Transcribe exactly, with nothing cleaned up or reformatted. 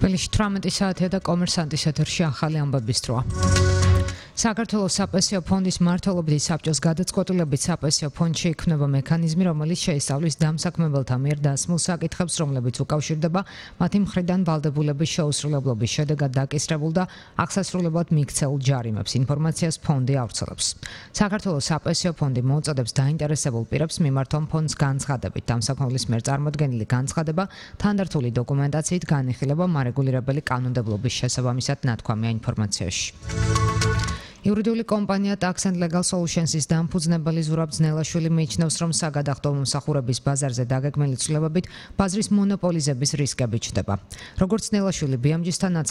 თბილისში თვრამეტი საათია და კომერსანტის ეთერში ახალი ამბების დროა. საქართველოს საპენსიო ფონდის მმართველობითი საბჭოს გადაწყვეტილებით საპენსიო ფონდში იქმნება მექანიზმი, რომელიც შეისწავლის დამსაქმებელთა მიერ დასმულ საკითხებს, რომლებიც უკავშირდება მათი მხრიდან ვალდებულების შეუსრულებლობის შედეგად დაკისრებულ და აღსასრულებლად მიქცეულ ჯარიმებს. ინფორმაციას ფონდი ავრცელებს. საქართველოს საპენსიო ფონდი მოუწოდებს დაინტერესებულ პირებს მიმართონ ფონდს განცხადებით. დამსაქმებლის მიერ წარმოდგენილი განცხადება თანდართული დოკუმენტაციით განიხილება მარეგულირებელი კანონმდებლობის შესაბამისად ნათქვამია ინფორმაციაში. იურიდიული კომპანია Tax and Legal Solutions-ის დამფუძნებელი ზურაბ ძნელაშვილი მიიჩნევს, რომ საგადახდო მომსახურების ბაზარზე დაგეგმილი ცვლილებებით ბაზრის მონოპოლიზების რისკები ჩნდება. როგორც ძნელაშვილი ბი ემ ჯი-სთან